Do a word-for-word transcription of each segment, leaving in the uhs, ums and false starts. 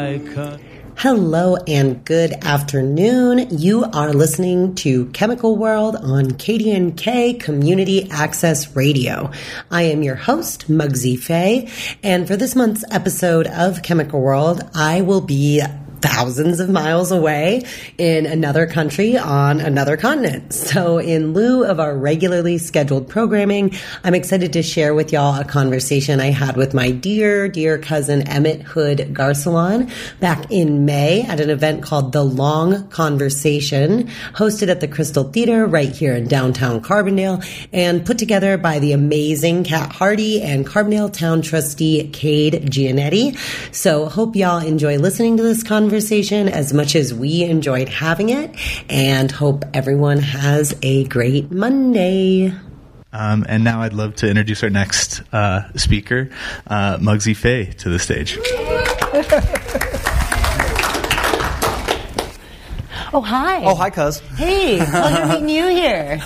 high cut. Hello and good afternoon. You are listening to Chemical World on K D N K Community Access Radio. I am your host, Mugsy Faye, and for this month's episode of Chemical World, I will be thousands of miles away in another country on another continent. So in lieu of our regularly scheduled programming, I'm excited to share with y'all a conversation I had with my dear, dear cousin Emmett Hood Garcelon back in May at an event called The Long Conversation, hosted at the Crystal Theater right here in downtown Carbondale, and put together by the amazing Kat Hardy and Carbondale Town Trustee Cade Gianetti. So hope y'all enjoy listening to this conversation conversation as much as we enjoyed having it, and hope everyone has a great Monday. Um, and now I'd love to introduce our next uh, speaker, uh, Mugsy Faye, to the stage. Oh, hi. Oh, hi, cuz. Hey, pleasure meeting you here.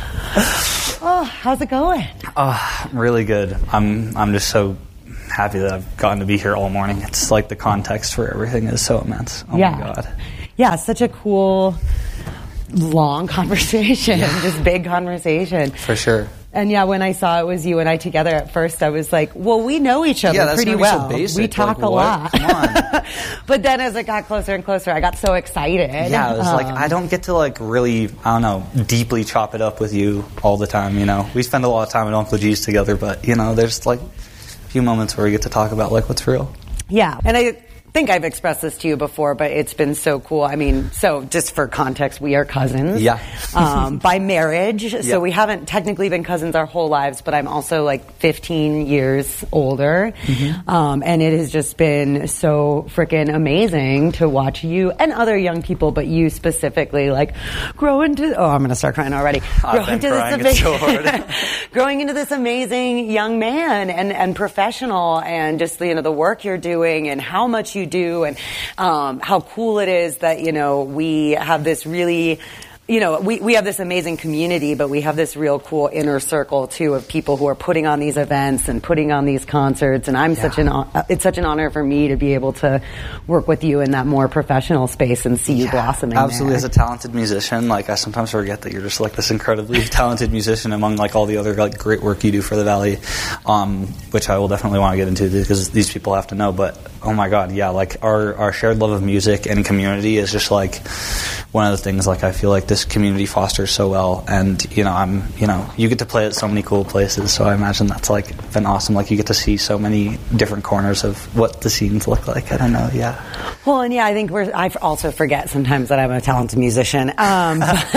Oh, how's it going? Uh, really good. I'm I'm just so happy that I've gotten to be here all morning. It's like the context for everything is so immense. Oh yeah. my God. Yeah, such a cool, long conversation, Yeah. just big conversation. For sure. And yeah, when I saw it was you and I together at first, I was like, well, we know each other yeah, that's pretty so well. basic. We talk like, a what? lot. Come on. But then as it got closer and closer, I got so excited. Yeah, it was um, like, I don't get to like really, I don't know, deeply chop it up with you all the time, you know. We spend a lot of time at Uncle G's together, but, you know, there's like a few moments where we get to talk about like what's real. Yeah, and I think I've expressed this to you before, but it's been so cool. I mean, so just for context, we are cousins. Yeah. um, by marriage. Yeah. So we haven't technically been cousins our whole lives, but I'm also like fifteen years older. Mm-hmm. Um, and it has just been so freaking amazing to watch you and other young people, but you specifically, like grow into, oh, I'm going to start crying already. I've been crying, it's so hard. Growing into this amazing young man and, and professional, and just, you know, the work you're doing and how much you do, and um, how cool it is that, you know, we have this really, you know, we, we have this amazing community, but we have this real cool inner circle too of people who are putting on these events and putting on these concerts. And I'm yeah. such an, uh, it's such an honor for me to be able to work with you in that more professional space and see you yeah, blossoming absolutely. there. As a talented musician, like I sometimes forget that you're just like this incredibly talented musician among like all the other like great work you do for the Valley, um, which I will definitely want to get into because these people have to know. But oh my God, yeah, like our, our shared love of music and community is just like one of the things like I feel like this community fosters so well. And you know, I'm you know you get to play at so many cool places, so I imagine that's like been awesome. Like you get to see so many different corners of what the scenes look like. I don't know, yeah. Well, and yeah, I think we're. I also forget sometimes that I'm a talented musician, um, but,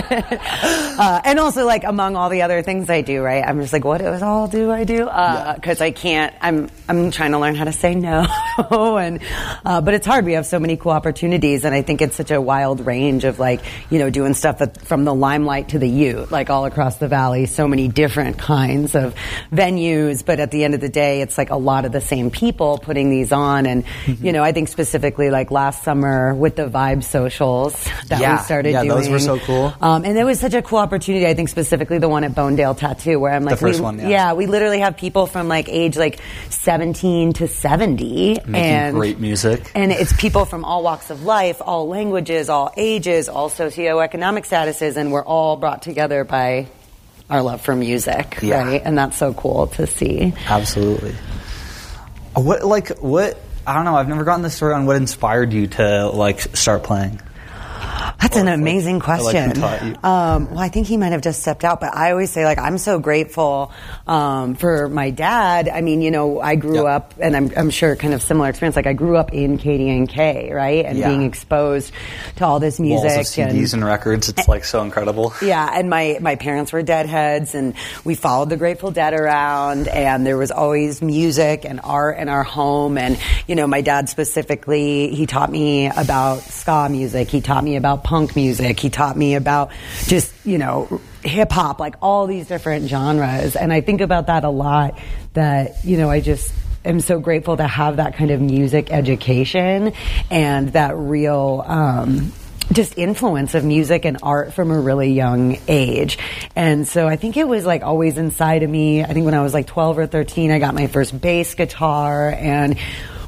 uh, and also like among all the other things I do, right? I'm just like, what all do I do? Because uh, yeah. I can't. I'm I'm trying to learn how to say no, and uh, but it's hard. We have so many cool opportunities, and I think it's such a wild range of like you know doing stuff at, from the Limelight to the Ute, like all across the Valley. So many different kinds of venues, but at the end of the day, it's like a lot of the same people putting these on, and mm-hmm. you know, I think specifically. Like last summer with the Vibe Socials that yeah, we started yeah, doing. those were so cool. Um, and it was such a cool opportunity, I think specifically the one at Bonedale Tattoo where I'm like, the first we, one, yeah. yeah, we literally have people from like age like seventeen to seventy. Making and, great music. And it's people from all walks of life, all languages, all ages, all socioeconomic statuses, and we're all brought together by our love for music, yeah. right? And that's so cool to see. Absolutely. What, like, what... I don't know. I've never gotten the story on what inspired you to like start playing. That's or, an amazing like, question. Like, who taught you? Um, well, I think he might have just stepped out, but I always say, like, I'm so grateful um, for my dad. I mean, you know, I grew yeah. up, and I'm, I'm sure kind of similar experience. Like, I grew up in K D N K, right, and yeah. being exposed to all this music, walls of C Ds and, and records. It's like so incredible. Yeah, and my my parents were Deadheads, and we followed the Grateful Dead around, and there was always music and art in our home. And you know, my dad specifically, he taught me about ska music. He taught me about punk music. He taught me about just, you know, hip hop, like all these different genres. And I think about that a lot, that, you know, I just am so grateful to have that kind of music education and that real, um, just influence of music and art from a really young age. And so I think it was like always inside of me. I think when I was like twelve or thirteen, I got my first bass guitar, and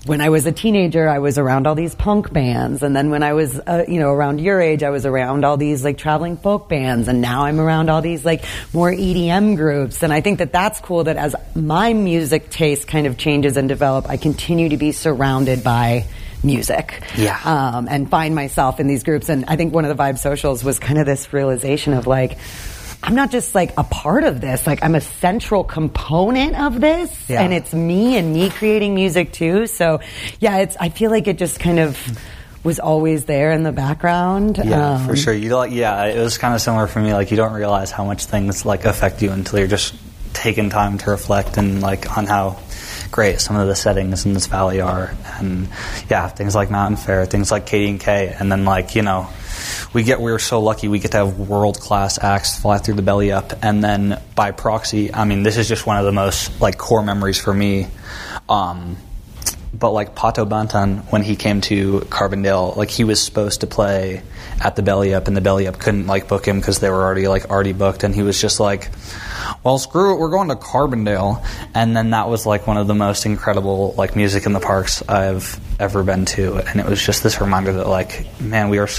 when I was a teenager, I was around all these punk bands. And then when I was, uh, you know, around your age, I was around all these like traveling folk bands. And now I'm around all these like more E D M groups. And I think that that's cool that as my music taste kind of changes and develop, I continue to be surrounded by music. Yeah. Um, and find myself in these groups. And I think one of the Vibe Socials was kind of this realization of like, I'm not just like a part of this, like I'm a central component of this, yeah. and it's me and me creating music too. So yeah, it's, I feel like it just kind of was always there in the background. Yeah, um, for sure. You like, yeah, it was kind of similar for me. Like you don't realize how much things like affect you until you're just taking time to reflect and like on how great some of the settings in this valley are. And yeah, things like Mountain Fair, things like K D and K, and then like, you know, we get we're so lucky we get to have world-class acts fly through the belly up, and then by proxy, I mean, this is just one of the most like core memories for me. Um, but like Pato Banton, when he came to Carbondale, like he was supposed to play at the belly up, and the belly up couldn't like book him because they were already like already booked, and he was just like, well, screw it, we're going to Carbondale. And then that was like one of the most incredible like music in the parks I've ever been to, and it was just this reminder that like, man, we are so